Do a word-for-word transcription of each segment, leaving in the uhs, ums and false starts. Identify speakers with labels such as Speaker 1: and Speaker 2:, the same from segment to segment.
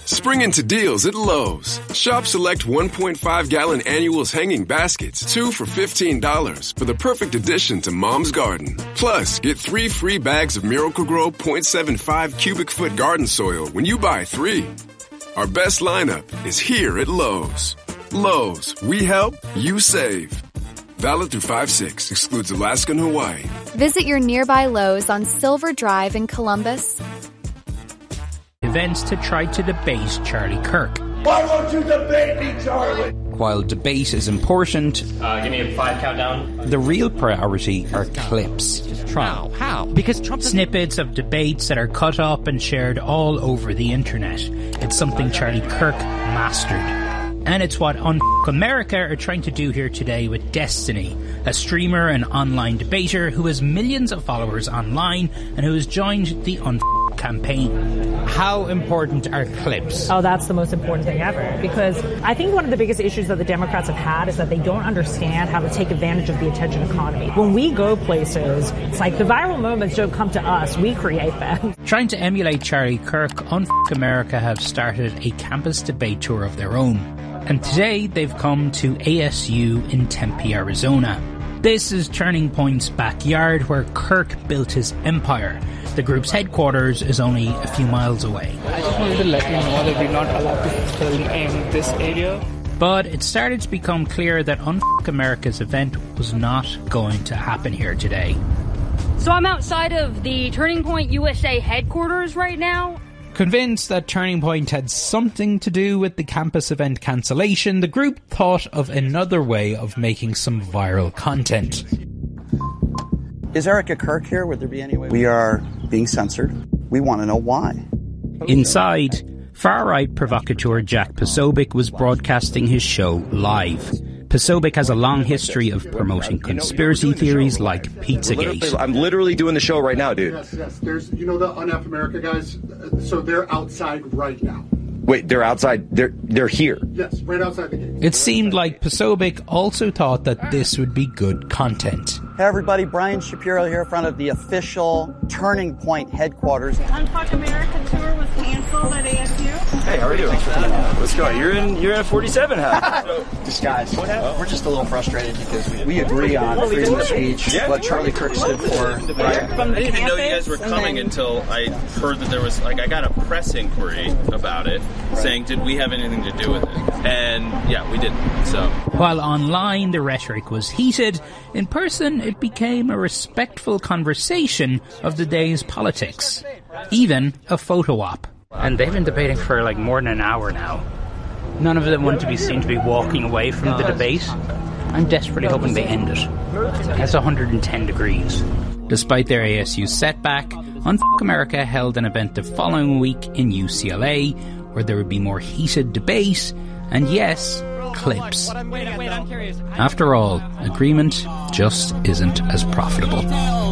Speaker 1: Spring into deals at Lowe's. Shop select one point five gallon annuals hanging baskets, two for fifteen dollars for the perfect addition to Mom's Garden. Plus, get three free bags of Miracle-Gro point seven five cubic foot garden soil when you buy three. Our best lineup is here at Lowe's. Lowe's, we help, you save. Valid through five six, excludes Alaska and Hawaii.
Speaker 2: Visit your nearby Lowe's on Silver Drive in Columbus.
Speaker 3: Events to try to debate Charlie Kirk.
Speaker 4: Why won't you debate me, Charlie?
Speaker 5: While debate is important,
Speaker 6: uh, give me a five countdown.
Speaker 5: The real priority are clips.
Speaker 3: How? How? Because Trump snippets of debates that are cut up and shared all over the internet. It's something Charlie Kirk mastered. And it's what Un America are trying to do here today with Destiny, a streamer and online debater who has millions of followers online and who has joined the Un campaign.
Speaker 5: How important are clips?
Speaker 7: Oh, that's the most important thing ever. Because I think one of the biggest issues that the Democrats have had is that they don't understand how to take advantage of the attention economy. When we go places, it's like the viral moments don't come to us, we create them.
Speaker 3: Trying to emulate Charlie Kirk, Un America have started a campus debate tour of their own. And today they've come to A S U in Tempe, Arizona. This is Turning Point's backyard where Kirk built his empire. The group's headquarters is only a few miles away.
Speaker 8: I just wanted to let you know that we're not allowed to film in this area.
Speaker 3: But it started to become clear that Un America's event was not going to happen here today.
Speaker 9: So I'm outside of the Turning Point U S A headquarters right now.
Speaker 5: Convinced that Turning Point had something to do with the campus event cancellation, the group thought of another way of making some viral content.
Speaker 10: Is Erica Kirk here? Would there be any way? We are being censored. We want to know why.
Speaker 3: Inside, far-right provocateur Jack Posobiec was broadcasting his show live. Posobiec has a long history of promoting conspiracy theories like Pizzagate.
Speaker 11: I'm literally doing the show right now, dude.
Speaker 12: Yes, yes. There's, you know, the Un America guys. So they're outside right now.
Speaker 11: Wait, they're outside. They're they're here.
Speaker 12: Yes, right outside the gate.
Speaker 5: It seemed like Posobiec also thought that this would be good content.
Speaker 10: Hey, everybody. Brian Shapiro here in front of the official Turning Point headquarters.
Speaker 13: The Unfuck America tour was canceled at A S U.
Speaker 11: Hey, how are you? What's going on? You're in you're in a forty-seven hat.
Speaker 10: Disguise. What happened? We're just a little frustrated because we, we agree on freedom of speech, yeah. What Charlie Kirk stood for.
Speaker 14: Right. I didn't even know you guys were coming then... until I heard that there was, like, I got a press inquiry about it, right. saying, did we have anything to do with it? And, yeah, we didn't, so.
Speaker 3: While online the rhetoric was heated, in person it became a respectful conversation of the day's politics. Even a photo op.
Speaker 15: And they've been debating for, like, more than an hour now. None of them want to be seen to be walking away from the debate. I'm desperately hoping they end it. It's one hundred ten degrees.
Speaker 3: Despite their A S U setback, Un America held an event the following week in U C L A where there would be more heated debate and, yes, clips. After all, agreement just isn't as profitable.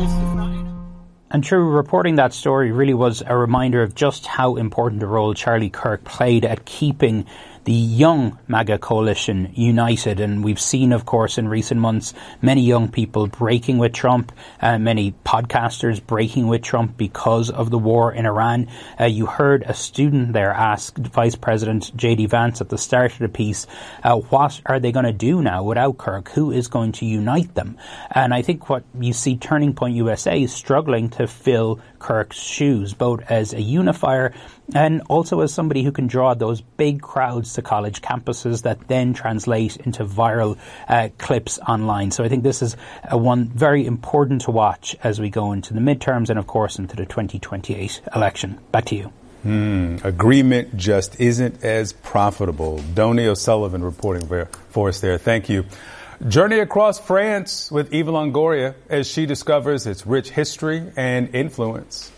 Speaker 15: And through reporting that story really was a reminder of just how important a role Charlie Kirk played at keeping the young MAGA coalition united. And we've seen, of course, in recent months, many young people breaking with Trump, uh, many podcasters breaking with Trump because of the war in Iran. Uh, you heard a student there ask Vice President J D Vance at the start of the piece, uh, what are they going to do now without Kirk? Who is going to unite them? And I think what you see Turning Point U S A is struggling to fill Kirk's shoes, both as a unifier and also as somebody who can draw those big crowds to college campuses that then translate into viral uh, clips online. So I think this is uh, one very important to watch as we go into the midterms and, of course, into the twenty twenty-eight election. Back to you.
Speaker 16: Mm, agreement just isn't as profitable. Donnie O'Sullivan reporting for us there. Thank you. Journey across France with Eva Longoria as she discovers its rich history and influence.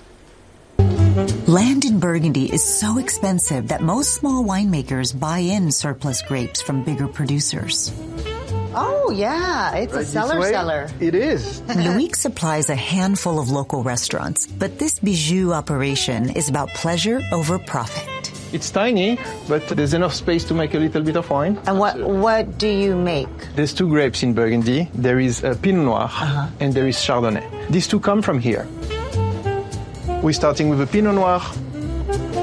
Speaker 17: Land in Burgundy is so expensive that most small winemakers buy in surplus grapes from bigger producers.
Speaker 18: Oh, yeah, it's right, a cellar cellar.
Speaker 19: It is.
Speaker 17: Loic supplies a handful of local restaurants, but this bijou operation is about pleasure over profit.
Speaker 19: It's tiny, but there's enough space to make a little bit of wine.
Speaker 18: And what what do you make?
Speaker 19: There's two grapes in Burgundy. There is a Pinot Noir uh-huh. and there is Chardonnay. These two come from here. We're starting with a Pinot Noir